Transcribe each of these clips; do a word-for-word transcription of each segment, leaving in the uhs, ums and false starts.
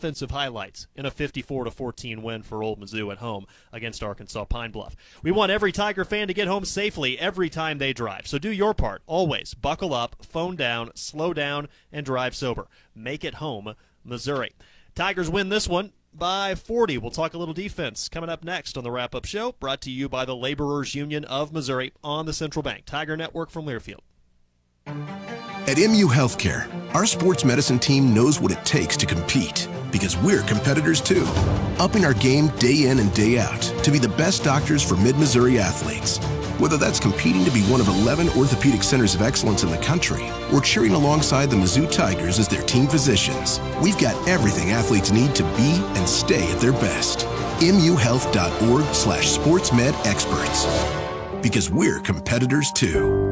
offensive highlights in a fifty-four to fourteen win for Old Mizzou at home against Arkansas Pine Bluff. We want every Tiger fan to get home safely every time they drive. So do your part. Always buckle up, phone down, slow down, and drive sober. Make it home, Missouri. Tigers win this one by forty. We'll talk a little defense coming up next on the Wrap-Up Show, brought to you by the Laborers Union of Missouri on the Central Bank Tiger Network from Learfield. At M U Healthcare, our sports medicine team knows what it takes to compete because we're competitors too, upping our game day in and day out to be the best doctors for Mid-Missouri athletes. Whether that's competing to be one of eleven orthopedic centers of excellence in the country or cheering alongside the Mizzou Tigers as their team physicians, we've got everything athletes need to be and stay at their best. M U health dot org slash sportsmed experts. Because we're competitors too.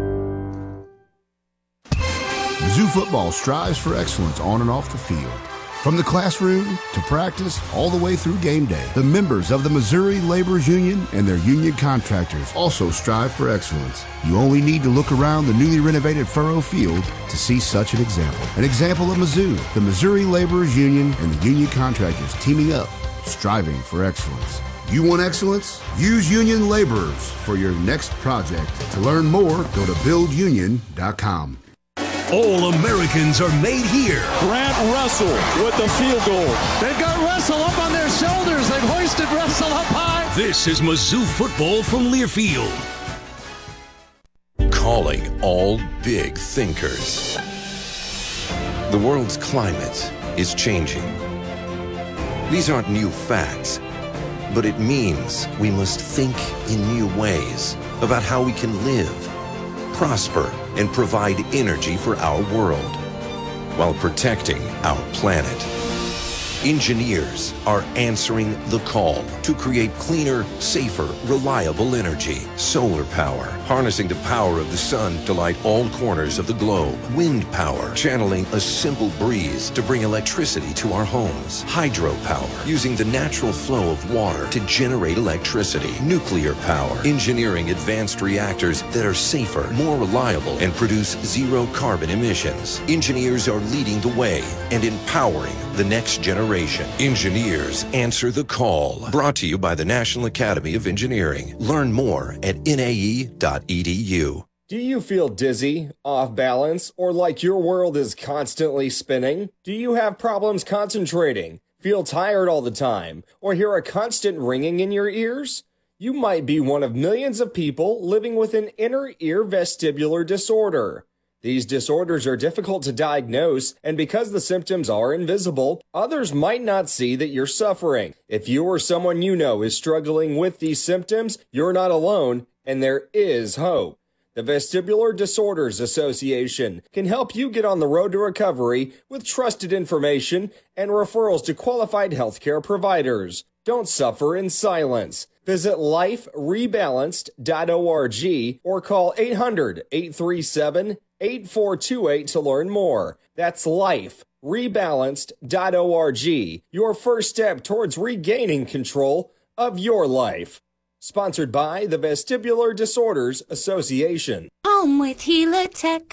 Mizzou football strives for excellence on and off the field. From the classroom to practice, all the way through game day, the members of the Missouri Laborers Union and their union contractors also strive for excellence. You only need to look around the newly renovated Furrow Field to see such an example. An example of Mizzou, the Missouri Laborers Union and the union contractors teaming up, striving for excellence. You want excellence? Use Union Laborers for your next project. To learn more, go to build union dot com. All Americans are made here. Grant Russell with the field goal. They've got Russell up on their shoulders. They've hoisted Russell up high. This is Mizzou football from Learfield. Calling all big thinkers. The world's climate is changing. These aren't new facts, but it means we must think in new ways about how we can live, prosper, and provide energy for our world while protecting our planet. Engineers are answering the call to create cleaner, safer, reliable energy. Solar power, harnessing the power of the sun to light all corners of the globe. Wind power, channeling a simple breeze to bring electricity to our homes. Hydropower, using the natural flow of water to generate electricity. Nuclear power, engineering advanced reactors that are safer, more reliable, and produce zero carbon emissions. Engineers are leading the way and empowering the next generation. Engineers answer the call. Brought to you by the National Academy of Engineering. Learn more at N A E dot E D U. Do you feel dizzy, off balance, or like your world is constantly spinning? Do you have problems concentrating, feel tired all the time, or hear a constant ringing in your ears? You might be one of millions of people living with an inner ear vestibular disorder. These disorders are difficult to diagnose, and because the symptoms are invisible, others might not see that you're suffering. If you or someone you know is struggling with these symptoms, you're not alone, and there is hope. The Vestibular Disorders Association can help you get on the road to recovery with trusted information and referrals to qualified healthcare providers. Don't suffer in silence. Visit life rebalanced dot org or call eight hundred, eight three seven, eight four two eight to learn more. That's life rebalanced dot org, your first step towards regaining control of your life. Sponsored by the Vestibular Disorders Association. Home with Helitech.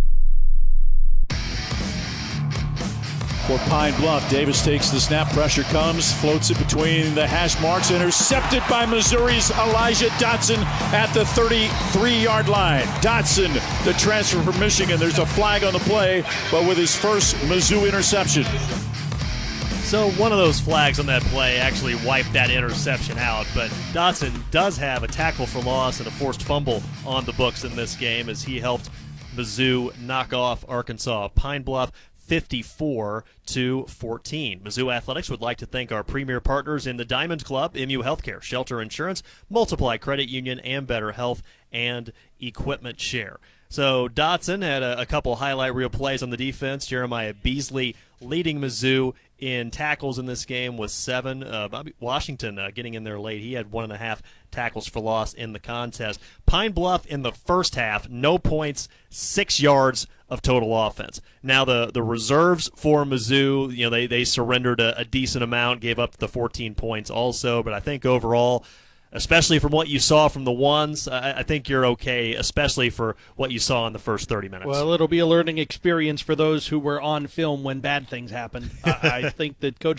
For Pine Bluff, Davis takes the snap, pressure comes, floats it between the hash marks, intercepted by Missouri's Elijah Dotson at the thirty-three-yard line. Dotson, the transfer from Michigan, there's a flag on the play, but with his first Mizzou interception. So one of those flags on that play actually wiped that interception out, but Dotson does have a tackle for loss and a forced fumble on the books in this game as he helped Mizzou knock off Arkansas Pine Bluff fifty-four to fourteen. Mizzou Athletics would like to thank our premier partners in the Diamond Club, M U Healthcare, Shelter Insurance, Multiply Credit Union, and Better Health, and Equipment Share. So Dotson had a, a couple highlight reel plays on the defense. Jeremiah Beasley leading Mizzou in tackles in this game with seven. Uh, Bobby Washington uh, getting in there late. He had one and a half tackles for loss in the contest. Pine Bluff in the first half, no points, six yards of total offense. Now the, the reserves for Mizzou, you know, they, they surrendered a, a decent amount, gave up the fourteen points also, but I think overall, especially from what you saw from the ones, I, I think you're okay, especially for what you saw in the first thirty minutes. Well, it'll be a learning experience for those who were on film when bad things happen. I, I think that Coach